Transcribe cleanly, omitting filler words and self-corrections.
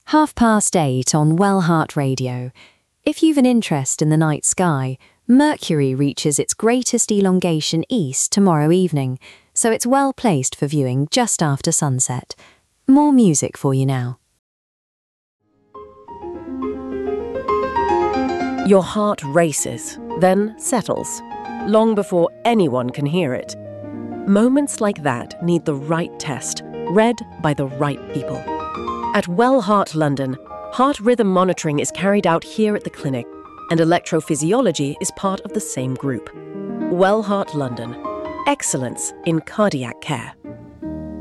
8:30 on Wellheart Radio. If you've an interest in the night sky, Mercury reaches its greatest elongation east tomorrow evening, so it's well placed for viewing just after sunset. More music for you now. Your heart races, then settles, long before anyone can hear it. Moments like that need the right test, read by the right people. At Wellheart London, heart rhythm monitoring is carried out here at the clinic, and electrophysiology is part of the same group. Wellheart London. Excellence in cardiac care.